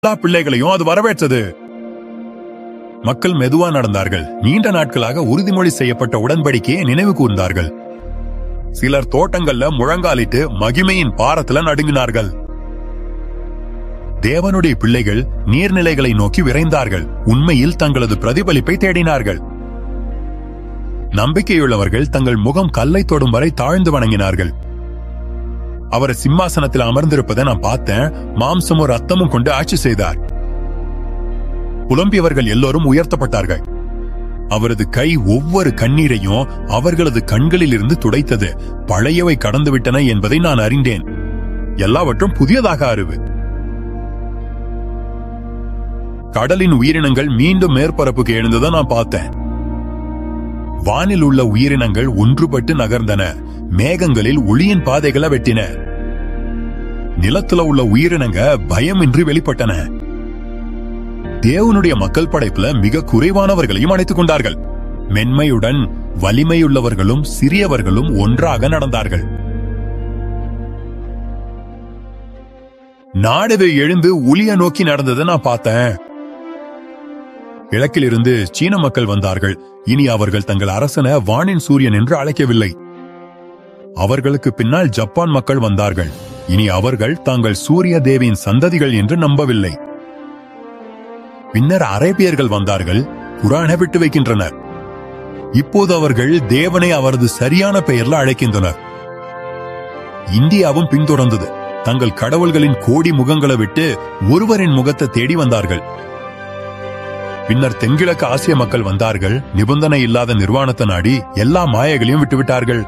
எல்லா பிள்ளைகளையும் அது வரவேற்றது. மக்கள் மெதுவா நடந்தார்கள். நீண்ட நாட்களாக உறுதிமொழி செய்யப்பட்ட உடன்படிக்கையை நினைவு கூர்ந்தார்கள். சிலர் தோட்டங்கள்ல முழங்காலிட்டு மகிமையின் பாரத்துல நடுங்கினார்கள். தேவனுடைய பிள்ளைகள் நீர்நிலைகளை நோக்கி விரைந்தார்கள். உண்மையில் தங்களது பிரதிபலிப்பை தேடினார்கள். நம்பிக்கையுள்ளவர்கள் தங்கள் முகம் கல்லை தொடும் வரை தாழ்ந்து வணங்கினார்கள். அவர் சிம்மாசனத்தில் அமர்ந்திருப்பதை நான் பார்த்தேன். மாம்சமும் ரத்தமும் கொண்டு ஆட்சி செய்தார். புலம்பியவர்கள் எல்லோரும் உயர்த்தப்பட்டார்கள். அவரது கை ஒவ்வொரு கண்ணீரையும் அவர்களது கண்களில் இருந்து துடைத்தது. பழையவை கடந்துவிட்டன என்பதை நான் அறிந்தேன். எல்லாவற்றும் புதியதாக அறிவு. கடலின் உயிரினங்கள் மீண்டும் மேற்பரப்புக்கு எழுந்ததை நான் பார்த்தேன். வானில் உள்ள உயிரினங்கள் ஒன்றுபட்டு நகர்ந்தன. மேகங்களில் ஒளியின் பாதைகளை வெட்டின. நிலத்துல உள்ள உயிரினங்க பயமின்றி வெளிப்பட்டன. தேவனுடைய மக்கள் படைப்புல மிக குறைவானவர்களையும் அணைத்துக் கொண்டார்கள். மென்மையுடன் வலிமையுள்ளவர்களும் சிறியவர்களும் ஒன்றாக நடந்தார்கள். நாடு எழுந்து ஒளிய நோக்கி நடந்ததை நான் பார்த்தேன். கிழக்கிலிருந்து சீன மக்கள் வந்தார்கள். இனி அவர்கள் தங்கள் அரசனை வானின் சூரியன் என்று அழைக்கவில்லை. அவர்களுக்கு பின்னால் ஜப்பான் மக்கள் வந்தார்கள். இனி அவர்கள் தாங்கள் சூரிய தேவியின் சந்ததிகள் என்று நம்பவில்லை. பின்னர் அரேபியர்கள் வந்தார்கள். குரானை விட்டு வைக்கின்றனர். இப்போது அவர்கள் தேவனை அவரது சரியான பெயர்ல அழைக்கின்றனர். இந்தியாவும் பின்தொடர்ந்தது. தங்கள் கடவுள்களின் கோடி முகங்களை விட்டு ஒருவரின் முகத்தை தேடி வந்தார்கள். பின்னர் தென்கிழக்கு ஆசிய மக்கள் வந்தார்கள். நிபந்தனை இல்லாத நிர்வாணத்தை நாடி எல்லா மாயைகளையும் விட்டுவிட்டார்கள்.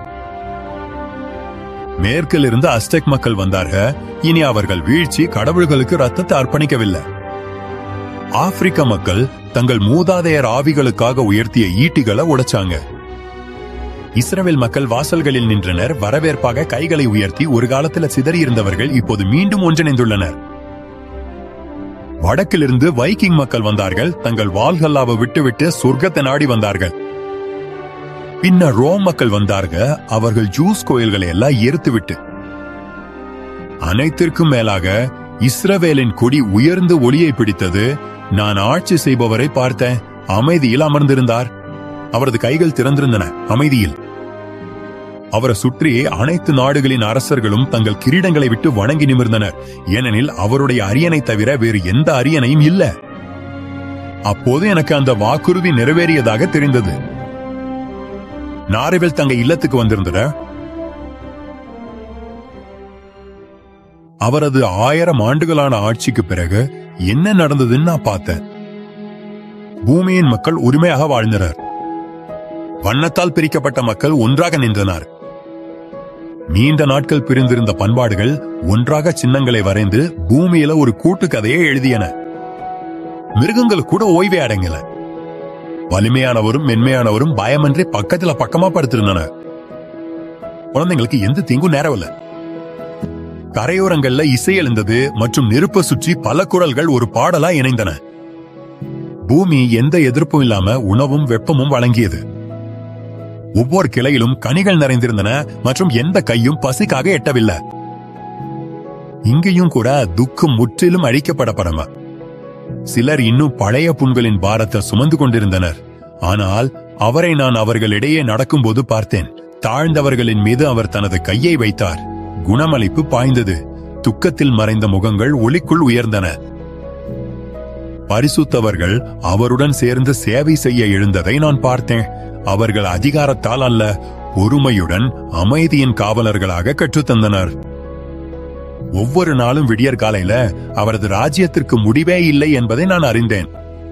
மேற்கில் இருந்து அஸ்டெக் மக்கள் வந்தார்கள். இனி அவர்கள் வீழ்ச்சி கடவுள்களுக்கு ரத்தத்தை அர்ப்பணிக்கவில்லை. ஆப்பிரிக்க மக்கள் தங்கள் மூதாதையர் ஆவிகளுக்காக உயர்த்திய ஈட்டிகளை உடைச்சாங்க. இஸ்ரவேல் மக்கள் வாசல்களில் நின்றனர். வரவேற்பாக கைகளை உயர்த்தி ஒரு காலத்தில் சிதறியிருந்தவர்கள் இப்போது மீண்டும் ஒன்றிணைந்துள்ளனர். வடக்கிலிருந்து வைக்கிங் மக்கள் வந்தார்கள். தங்கள் வால்கல்லாவை விட்டுவிட்டு சொர்க்கத்தை நாடி வந்தார்கள். பின்னர் ரோம் மக்கள் வந்தார்கள். அவர்கள் ஜூஸ் கோயில்களை எல்லாம் எரித்துவிட்டு. அனைத்திற்கும் மேலாக இஸ்ரவேலின் கொடி உயர்ந்து ஒளியை பிடித்தது. நான் ஆட்சி செய்பவரை பார்த்தேன். அமைதியில் அமர்ந்திருந்தார். அவரது கைகள் திறந்திருந்தன. அமைதியில் அவரை சுற்றி அனைத்து நாடுகளின் அரசர்களும் தங்கள் கிரீடங்களை விட்டு வணங்கி நிமிர்ந்தனர். ஏனெனில் அவருடைய அரியணை தவிர வேறு எந்த அரியணையும் இல்ல. அப்போது எனக்கு அந்த வாக்குறுதி நிறைவேறியதாக தெரிந்தது. நாரிவில் தங்க இல்லத்துக்கு வந்திருந்த அவரது 1000 ஆண்டுகளான ஆட்சிக்கு பிறகு என்ன நடந்ததுன்னு நான் பார்த்தேன். பூமியின் மக்கள் உரிமையாக வாழ்ந்தனர். வண்ணத்தால் பிரிக்கப்பட்ட மக்கள் ஒன்றாக நின்றனர். நீண்ட நாட்கள் பிரிந்திருந்த பண்பாடுகள் ஒன்றாக சின்னங்களை வரைந்து பூமியில ஒரு கூட்டு கதையை எழுதியன. மிருகங்கள் கூட ஓய்வே அடங்கல. வலிமையானவரும் மென்மையானவரும் பயமின்றி பக்கத்துல பக்கமா படுத்திருந்தனர். குழந்தைங்களுக்கு எந்த தீங்கும் நேரவில்லை. கரையோரங்கள்ல இசை எழுந்தது மற்றும் நெருப்பை சுற்றி பல குரல்கள் ஒரு பாடலா இணைந்தன. பூமி எந்த எதிர்ப்பும் இல்லாம உணவும் வெப்பமும் வழங்கியது. ஒவ்வொரு கிளையிலும் கனிகள் நிறைந்திருந்தன மற்றும் எந்த கையும் பசிக்காக எட்டவில்லை. இங்கேயும் கூட துக்கம் முற்றிலும் அழிக்கப்படப்படமா. சிலர் இன்னும் பழைய புண்களின் பாரத்தை சுமந்து கொண்டிருந்தனர். ஆனால் அவரை நான் அவர்களிடையே நடக்கும்போது பார்த்தேன். தாழ்ந்தவர்களின் மீது அவர் தனது கையை வைத்தார். குணமளிப்பு பாய்ந்தது. துக்கத்தில் மறைந்த முகங்கள் ஒளிக்குள் உயர்ந்தன. பரிசுத்தவர்கள் அவருடன் சேர்ந்து சேவை செய்ய எழுந்ததை நான் பார்த்தேன். அவர்கள் அதிகாரத்தால் அல்ல, பொறுமையுடன் அமைதியின் காவலர்களாக கற்றுத்தந்தனர். ஒவ்வொரு நாளும் விடியற் காலையில அவரது ராஜ்யத்திற்கு முடிவே இல்லை என்பதை நான் அறிந்தேன்.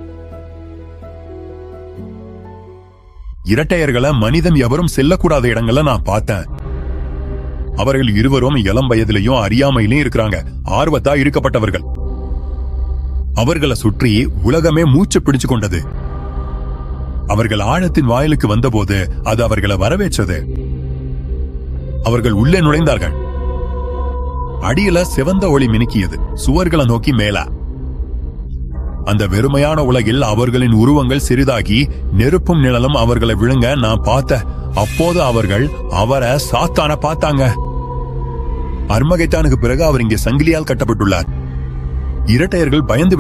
இரட்டையர்களை மனிதன் எவரும் செல்லக்கூடாத இடங்களை நான் பார்த்தேன். அவர்கள் இருவரும் இளம் வயதிலையும் அறியாமையிலையும் இருக்கிறாங்க. ஆர்வத்தா இருக்கப்பட்டவர்கள். அவர்களை சுற்றி உலகமே மூச்சு பிடிச்சு கொண்டது. அவர்கள் ஆழத்தின் வாயிலுக்கு வந்தபோது அது அவர்களை வரவேற்றது. அவர்கள் உள்ளே நுழைந்தார்கள். அடியில சிவந்த ஒளி மினுக்கியது. சுவர்களை நோக்கி மேலா. அந்த வெறுமையான உலகில் அவர்களின் உருவங்கள் சிறிதாகி நெருப்பும் நிழலும் அவர்களை விழுங்க நான் பார்த்த. அப்போது அவர்கள் அவரை சாத்தான பார்த்தாங்க. அர்மகெத்தானுக்கு பிறகு அவர் இங்கே சங்கிலியால் கட்டப்பட்டுள்ளார். இரட்டையர்கள் பயந்து